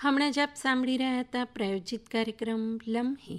હમણાં જ આપ સાંભળી રહ્યા હતા પ્રાયોજિત કાર્યક્રમ લમ્હે.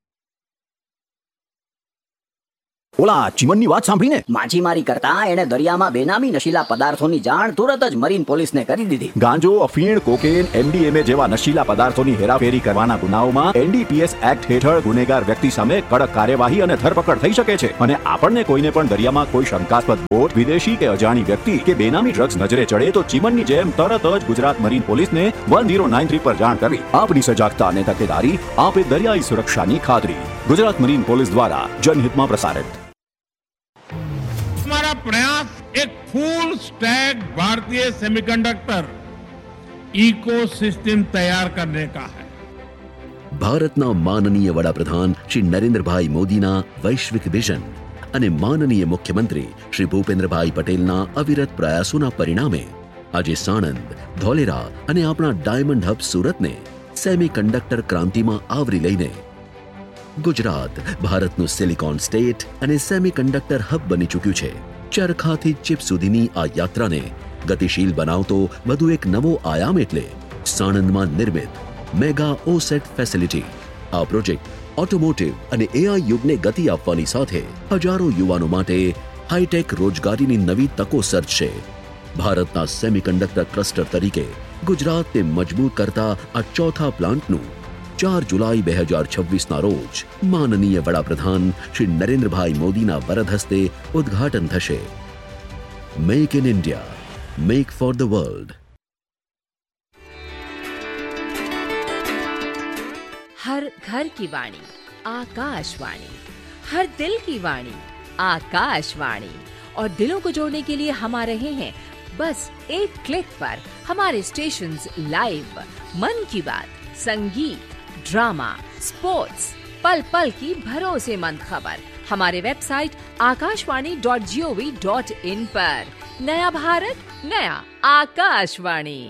ઓલા ચીમનની વાત સાંભળીને? માછીમારી કરતા એણે દરિયામાં બેનામી નશીલા પદાર્થોની જાણ તુરત જ મરીન પોલીસને કરી દીધી. ગાંજો, અફીણ, કોકેન, MDMA જેવા નશીલા પદાર્થોની હેરાફેરી કરવાના ગુનાઓમાં NDPS એક્ટ હેઠળ ગુનેગાર વ્યક્તિ સામે કડક કાર્યવાહી અને ધરપકડ થઈ શકે છે. અને આપણને કોઈને પણ દરિયામાં કોઈ શંકાસ્પદ બોટ, વિદેશી કે અજાણી વ્યક્તિ કે બેનામી ડ્રગ્સ નજરે ચડે તો ચીમનની જેમ તરત જ ગુજરાત મરીન પોલીસને 1093 પર જાણ કરવી. આપની સજાગતા અને તકેદારી આપે દરિયાઈ સુરક્ષાની ખાતરી. ગુજરાત મરીન પોલીસ દ્વારા જનહિતમાં પ્રસારિત. हमारा प्रयास एक फुल स्टैक भारतीय सेमीकंडक्टर इकोसिस्टम तैयार करने का है. ભારતના માનનીય વડાપ્રધાન શ્રી નરેન્દ્રભાઈ મોદીના વૈશ્વિક વિઝન અને માનનીય મુખ્યમંત્રી શ્રી ભૂપેન્દ્રભાઈ પટેલના અવિરત પ્રયાસોના પરિણામે આજે સાણંદ, ધોલેરા અને આપણા ડાયમંડ હબ સુરતને સેમીકન્ડક્ટર ક્રાંતિમાં આવરી લઈને ગુજરાત ભારતનું સિલિકોન સ્ટેટ અને સેમીકન્ડક્ટર હબ બની ચૂક્યું છે. ચરખાથી ચિપ સુધીની આ યાત્રાને ગતિશીલ બનાવતો વધુ એક નવો આયામ એટલે સાણંદમાં નિર્મિત મેગા ઓસેટ ફેસિલિટી. આ પ્રોજેક્ટ ઓટોમોટિવ અને AI યુગને ગતિ આપવાની સાથે હજારો યુવાનો માટે હાઈટેક રોજગારીની નવી તકો સર્જશે. ભારતના સેમીકન્ડક્ટર ક્લસ્ટર તરીકે ગુજરાતને મજબૂત કરતા આ ચોથા પ્લાન્ટનું 4 જુલાઈ 2026ના રોજ માનનીય વડાપ્રધાન શ્રી નરેન્દ્રભાઈ મોદીના વરદ હસ્તે ઉદ્ઘાટન થશે. Make in India, make for the world. हर घर की वाणी आकाशवाणी, हर दिल की वाणी आकाशवाणी. और दिलों को जोड़ने के लिए हम आ रहे हैं बस एक क्लिक पर. हमारे स्टेशंस लाइव, मन की बात, संगीत, ड्रामा, स्पोर्ट्स, पल पल की भरोसेमंद खबर हमारे वेबसाइट आकाशवाणी.gov.in पर. नया भारत, नया आकाशवाणी.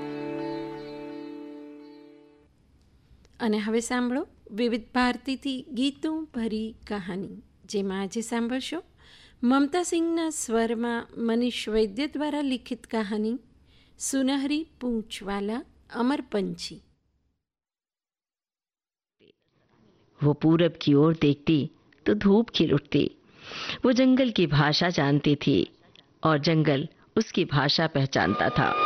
અને હવે સાંભળો વિવિધ ભારતીથી ગીતો ભરી કહાની, જેમાં આજે સાંભળશો મમતા સિંહના સ્વરમાં મનીષ વૈદ્ય દ્વારા લિખિત કહાની સુનહરી પૂંછવાલા અમર પંછી. वो पूरब की ओर देखती तो धूप खिल उठती. वो जंगल की भाषा जानती थी और जंगल उसकी भाषा पहचानता था.